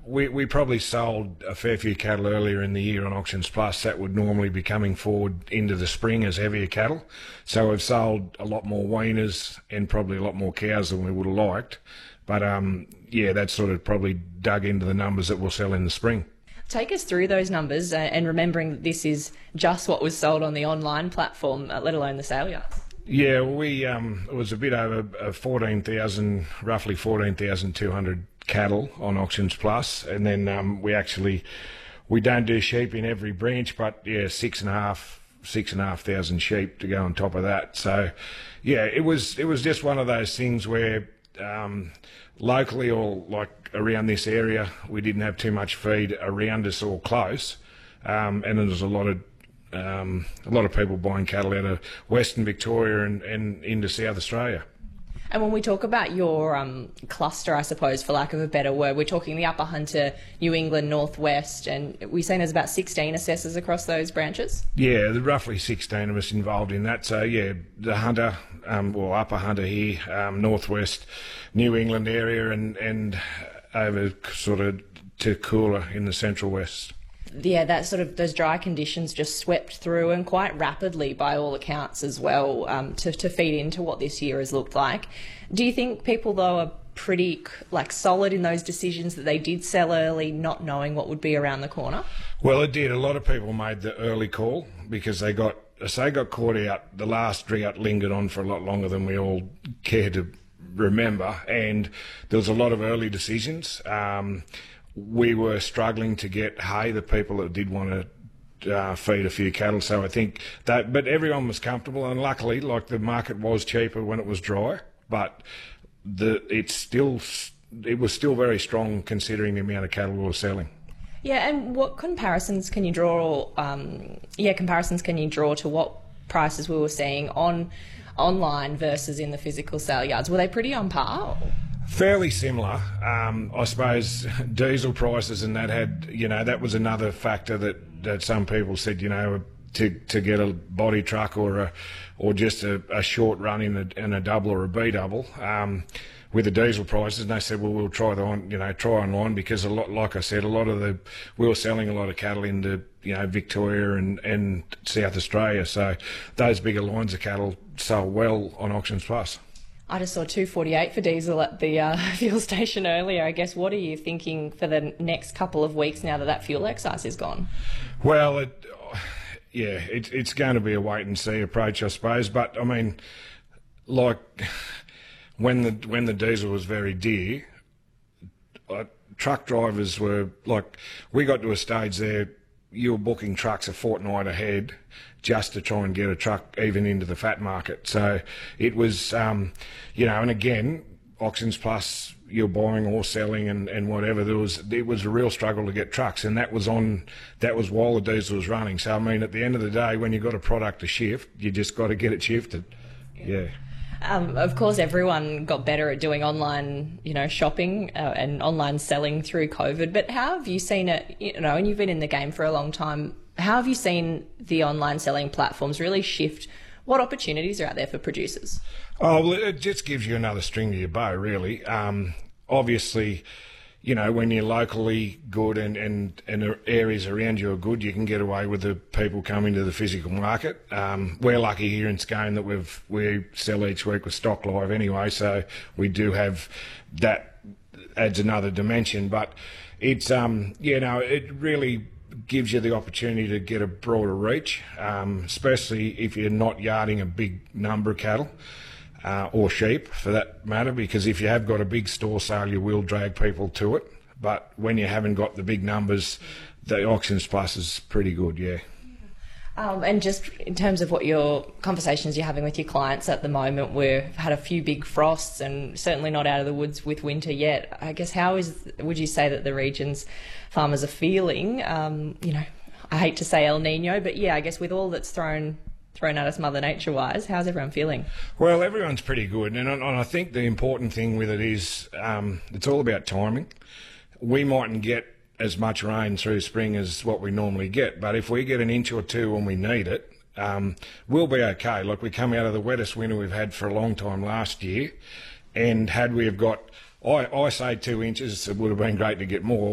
we probably sold a fair few cattle earlier in the year on Auctions Plus that would normally be coming forward into the spring as heavier cattle. So we've sold a lot more weaners and probably a lot more cows than we would have liked. But yeah, that's sort of probably dug into the numbers that we'll sell in the spring. Take us through those numbers and remembering that this is just what was sold on the online platform, let alone the sale yards. Yeah, it was a bit over 14,000, roughly 14,200 cattle on Auctions Plus, and then we don't do sheep in every branch, but yeah, 6,500 sheep to go on top of that. So yeah, it was just one of those things where locally or like around this area, we didn't have too much feed around us or close, and there was a lot of people buying cattle out of Western Victoria and into South Australia. And when we talk about your cluster, I suppose, for lack of a better word, we're talking the Upper Hunter, New England, Northwest, and we're saying there's about 16 assessors across those branches? Yeah, there's roughly 16 of us involved in that. So yeah, the Hunter, or Upper Hunter here, Northwest, New England area, and over sort of to Coolah in the Central West. Yeah, that sort of those dry conditions just swept through and quite rapidly by all accounts as well, to feed into what this year has looked like. Do you think people though are pretty solid in those decisions that they did sell early, not knowing what would be around the corner? Well, it did. A lot of people made the early call because they got caught out. The last drought lingered on for a lot longer than we all care to remember, and there was a lot of early decisions. We were struggling to get hay, the people that did want to feed a few cattle. So I think that, but everyone was comfortable, and luckily, like, the market was cheaper when it was dry, but it was still very strong considering the amount of cattle we were selling. Yeah, and what comparisons can you draw? Comparisons can you draw to what prices we were seeing online versus in the physical sale yards? Were they pretty on par? Fairly similar. I suppose diesel prices and that that was another factor that some people said, to get a body truck or just a short run in a double or a B double, with the diesel prices, and they said, well, we'll try online because like I said, we were selling a lot of cattle into Victoria and South Australia, so those bigger lines of cattle sold well on Auctions Plus. I just saw $2.48 for diesel at the fuel station earlier. I guess, what are you thinking for the next couple of weeks now that fuel excise is gone? Well, it's going to be a wait and see approach, I suppose. But I mean, like when the diesel was very dear, truck drivers were like, we got to a stage there, you were booking trucks a fortnight ahead just to try and get a truck even into the fat market. So it was, and again, Auctions Plus, you're buying or selling and whatever, it was a real struggle to get trucks, and that was while the diesel was running. So I mean, at the end of the day, when you've got a product to shift, you just got to get it shifted. Yeah. Of course, everyone got better at doing online, shopping and online selling through COVID. But how have you seen it, and you've been in the game for a long time, how have you seen the online selling platforms really shift? What opportunities are out there for producers? Oh, well, it just gives you another string to your bow, really. Obviously, when you're locally good and areas around you are good, you can get away with the people coming to the physical market. We're lucky here in Scone that we sell each week with stock live anyway, so we do have that, adds another dimension. But it's it really gives you the opportunity to get a broader reach, especially if you're not yarding a big number of cattle. Or sheep, for that matter, because if you have got a big store sale, you will drag people to it. But when you haven't got the big numbers, the Auctions Plus is pretty good, yeah. And just in terms of what your conversations you're having with your clients at the moment, we've had a few big frosts and certainly not out of the woods with winter yet. I guess would you say that the region's farmers are feeling? I hate to say El Nino, but yeah, I guess with all that's thrown at us Mother Nature-wise, how's everyone feeling? Well, everyone's pretty good, and I think the important thing with it is it's all about timing. We mightn't get as much rain through spring as what we normally get, but if we get an inch or two when we need it, we'll be okay. Like, we come out of the wettest winter we've had for a long time last year, and had we have got, I say 2 inches, it would have been great to get more.